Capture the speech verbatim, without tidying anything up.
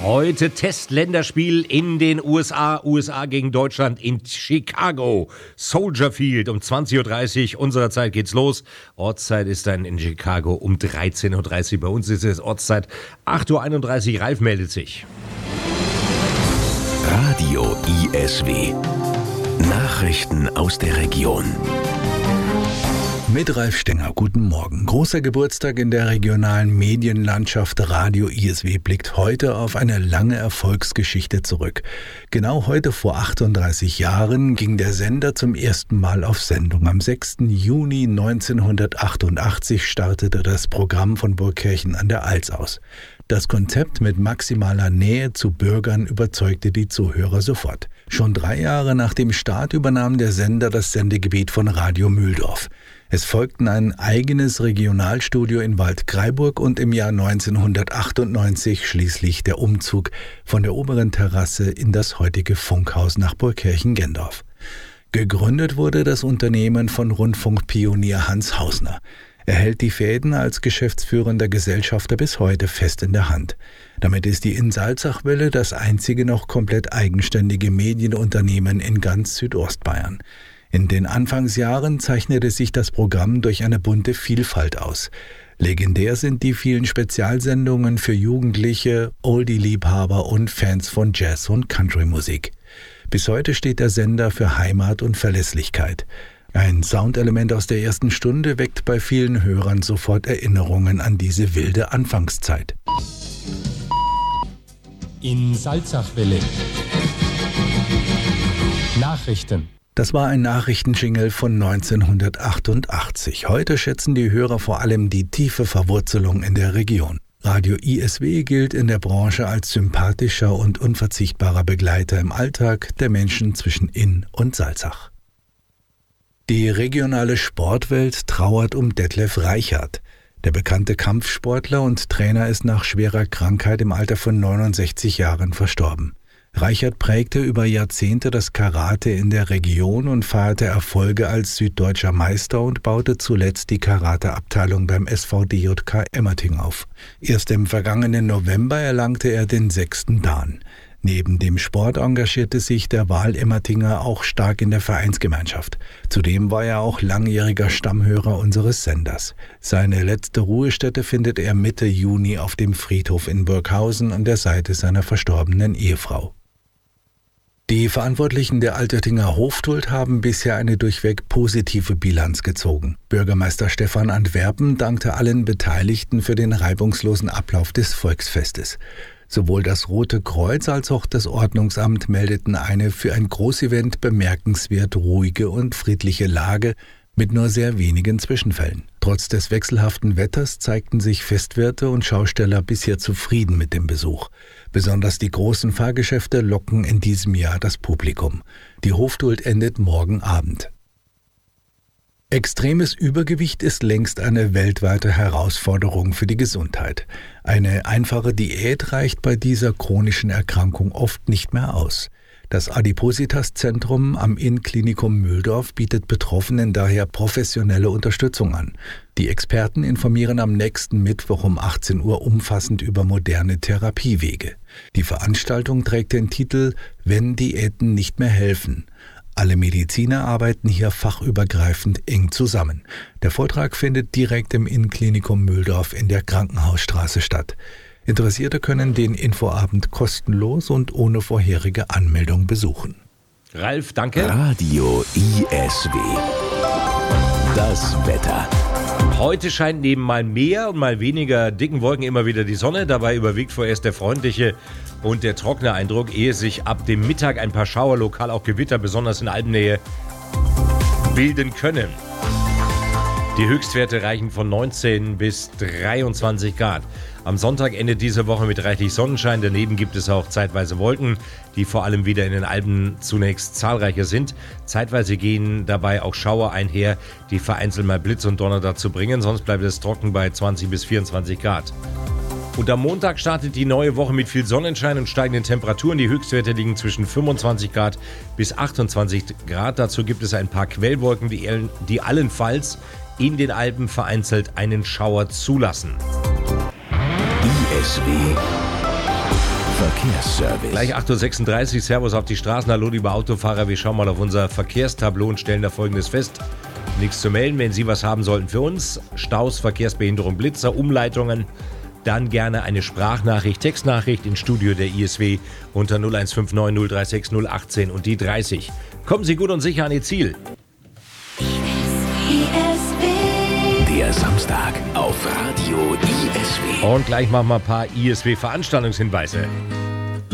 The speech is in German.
Heute Testländerspiel in den U S A. U S A gegen Deutschland in Chicago. Soldier Field um zwanzig Uhr dreißig unserer Zeit geht's los. Ortszeit ist dann in Chicago um dreizehn Uhr dreißig. Bei uns ist es Ortszeit acht Uhr einunddreißig. Ralf meldet sich. Radio I S W. Nachrichten aus der Region. Mit Ralf Stenger, guten Morgen. Großer Geburtstag in der regionalen Medienlandschaft. Radio I S W blickt heute auf eine lange Erfolgsgeschichte zurück. Genau heute vor achtunddreißig Jahren ging der Sender zum ersten Mal auf Sendung. Am sechsten Juni neunzehnhundertachtundachtzig startete das Programm von Burgkirchen an der Alz aus. Das Konzept mit maximaler Nähe zu Bürgern überzeugte die Zuhörer sofort. Schon drei Jahre nach dem Start übernahm der Sender das Sendegebiet von Radio Mühldorf. Es folgten ein eigenes Regionalstudio in Waldkraiburg und im Jahr neunzehnhundertachtundneunzig schließlich der Umzug von der oberen Terrasse in das heutige Funkhaus nach Burgkirchen-Gendorf. Gegründet wurde das Unternehmen von Rundfunkpionier Hans Hausner. Er hält die Fäden als geschäftsführender Gesellschafter bis heute fest in der Hand. Damit ist die Insalzachwelle das einzige noch komplett eigenständige Medienunternehmen in ganz Südostbayern. In den Anfangsjahren zeichnete sich das Programm durch eine bunte Vielfalt aus. Legendär sind die vielen Spezialsendungen für Jugendliche, Oldie-Liebhaber und Fans von Jazz- und Country-Musik. Bis heute steht der Sender für Heimat und Verlässlichkeit. Ein Soundelement aus der ersten Stunde weckt bei vielen Hörern sofort Erinnerungen an diese wilde Anfangszeit. In Salzachwelle. Nachrichten. Das war ein Nachrichtenjingle von neunzehnhundertachtundachtzig. Heute schätzen die Hörer vor allem die tiefe Verwurzelung in der Region. Radio I S W gilt in der Branche als sympathischer und unverzichtbarer Begleiter im Alltag der Menschen zwischen Inn und Salzach. Die regionale Sportwelt trauert um Detlef Reichart. Der bekannte Kampfsportler und Trainer ist nach schwerer Krankheit im Alter von neunundsechzig Jahren verstorben. Reichart prägte über Jahrzehnte das Karate in der Region und feierte Erfolge als süddeutscher Meister und baute zuletzt die Karateabteilung beim S V D J K Emmerting auf. Erst im vergangenen November erlangte er den sechsten Dan. Neben dem Sport engagierte sich der Wahl-Emmertinger auch stark in der Vereinsgemeinschaft. Zudem war er auch langjähriger Stammhörer unseres Senders. Seine letzte Ruhestätte findet er Mitte Juni auf dem Friedhof in Burghausen an der Seite seiner verstorbenen Ehefrau. Die Verantwortlichen der Altöttinger Hoftult haben bisher eine durchweg positive Bilanz gezogen. Bürgermeister Stefan Antwerpen dankte allen Beteiligten für den reibungslosen Ablauf des Volksfestes. Sowohl das Rote Kreuz als auch das Ordnungsamt meldeten eine für ein Großevent bemerkenswert ruhige und friedliche Lage mit nur sehr wenigen Zwischenfällen. Trotz des wechselhaften Wetters zeigten sich Festwirte und Schausteller bisher zufrieden mit dem Besuch. Besonders die großen Fahrgeschäfte locken in diesem Jahr das Publikum. Die Hoftult endet morgen Abend. Extremes Übergewicht ist längst eine weltweite Herausforderung für die Gesundheit. Eine einfache Diät reicht bei dieser chronischen Erkrankung oft nicht mehr aus. Das Adipositas-Zentrum am Inn-Klinikum Mühldorf bietet Betroffenen daher professionelle Unterstützung an. Die Experten informieren am nächsten Mittwoch um achtzehn Uhr umfassend über moderne Therapiewege. Die Veranstaltung trägt den Titel »Wenn Diäten nicht mehr helfen«. Alle Mediziner arbeiten hier fachübergreifend eng zusammen. Der Vortrag findet direkt im Inn-Klinikum Mühldorf in der Krankenhausstraße statt. Interessierte können den Infoabend kostenlos und ohne vorherige Anmeldung besuchen. Ralf, danke. Radio I S W. Das Wetter. Heute scheint neben mal mehr und mal weniger dicken Wolken immer wieder die Sonne. Dabei überwiegt vorerst der freundliche und der trockene Eindruck, ehe sich ab dem Mittag ein paar Schauer, lokal auch Gewitter, besonders in Alpennähe, bilden können. Die Höchstwerte reichen von neunzehn bis dreiundzwanzig Grad. Am Sonntag endet diese Woche mit reichlich Sonnenschein. Daneben gibt es auch zeitweise Wolken, die vor allem wieder in den Alpen zunächst zahlreicher sind. Zeitweise gehen dabei auch Schauer einher, die vereinzelt mal Blitz und Donner dazu bringen. Sonst bleibt es trocken bei zwanzig bis vierundzwanzig Grad. Und am Montag startet die neue Woche mit viel Sonnenschein und steigenden Temperaturen. Die Höchstwerte liegen zwischen fünfundzwanzig Grad bis achtundzwanzig Grad. Dazu gibt es ein paar Quellwolken, die, die allenfalls in den Alpen vereinzelt einen Schauer zulassen. I S W Verkehrsservice. Gleich acht Uhr sechsunddreißig, Servus auf die Straßen. Hallo, liebe Autofahrer. Wir schauen mal auf unser Verkehrstableau und stellen da Folgendes fest. Nichts zu melden, wenn Sie was haben sollten für uns. Staus, Verkehrsbehinderung, Blitzer, Umleitungen. Dann gerne eine Sprachnachricht, Textnachricht ins Studio der I S W unter null eins fünf neun null drei sechs null achtzehn und die dreißig. Kommen Sie gut und sicher an Ihr Ziel. Der Samstag auf Radio I S W. Und gleich machen wir ein paar I S W-Veranstaltungshinweise.